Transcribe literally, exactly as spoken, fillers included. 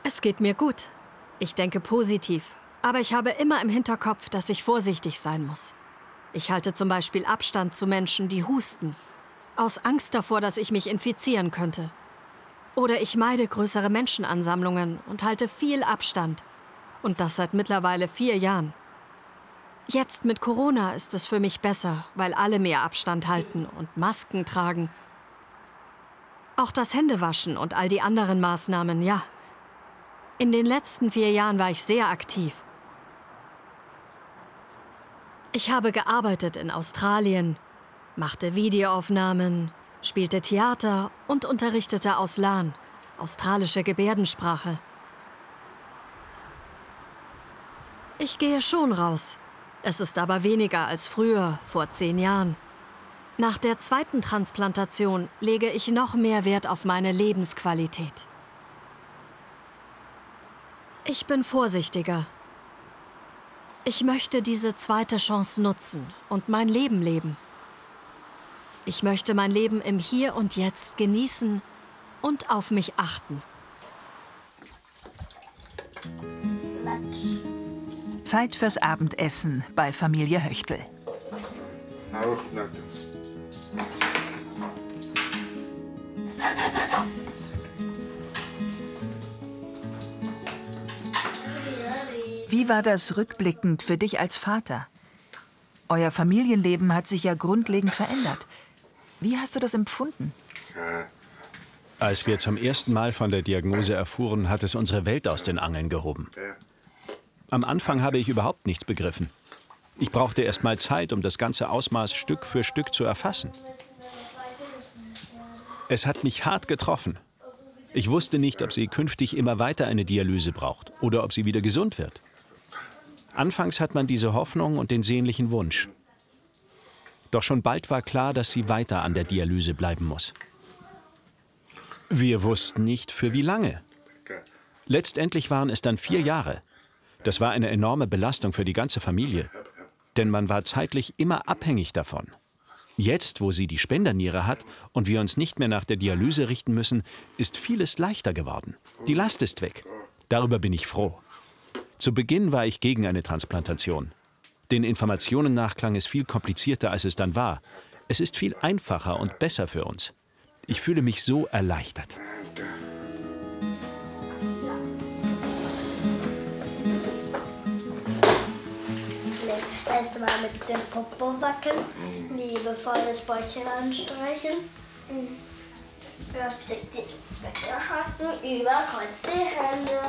Es geht mir gut. Ich denke positiv. Aber ich habe immer im Hinterkopf, dass ich vorsichtig sein muss. Ich halte zum Beispiel Abstand zu Menschen, die husten. Aus Angst davor, dass ich mich infizieren könnte. Oder ich meide größere Menschenansammlungen und halte viel Abstand. Und das seit mittlerweile vier Jahren. Jetzt mit Corona ist es für mich besser, weil alle mehr Abstand halten und Masken tragen. Auch das Händewaschen und all die anderen Maßnahmen, ja. In den letzten vier Jahren war ich sehr aktiv. Ich habe gearbeitet in Australien, machte Videoaufnahmen, spielte Theater und unterrichtete Auslan, australische Gebärdensprache. Ich gehe schon raus. Es ist aber weniger als früher, vor zehn Jahren. Nach der zweiten Transplantation lege ich noch mehr Wert auf meine Lebensqualität. Ich bin vorsichtiger. Ich möchte diese zweite Chance nutzen und mein Leben leben. Ich möchte mein Leben im Hier und Jetzt genießen und auf mich achten. Zeit fürs Abendessen bei Familie Höchtl. Wie war das rückblickend für dich als Vater? Euer Familienleben hat sich ja grundlegend verändert. Wie hast du das empfunden? Als wir zum ersten Mal von der Diagnose erfuhren, hat es unsere Welt aus den Angeln gehoben. Am Anfang habe ich überhaupt nichts begriffen. Ich brauchte erst mal Zeit, um das ganze Ausmaß Stück für Stück zu erfassen. Es hat mich hart getroffen. Ich wusste nicht, ob sie künftig immer weiter eine Dialyse braucht oder ob sie wieder gesund wird. Anfangs hat man diese Hoffnung und den sehnlichen Wunsch. Doch schon bald war klar, dass sie weiter an der Dialyse bleiben muss. Wir wussten nicht, für wie lange. Letztendlich waren es dann vier Jahre. Das war eine enorme Belastung für die ganze Familie. Denn man war zeitlich immer abhängig davon. Jetzt, wo sie die Spenderniere hat und wir uns nicht mehr nach der Dialyse richten müssen, ist vieles leichter geworden. Die Last ist weg. Darüber bin ich froh. Zu Beginn war ich gegen eine Transplantation. Den Informationen nach klang es viel komplizierter, als es dann war. Es ist viel einfacher und besser für uns. Ich fühle mich so erleichtert. Erstmal mit dem Popo wackeln, liebevoll das Bäuchchen anstreichen, kräftig die Beine hacken, über Kreuz die Hände.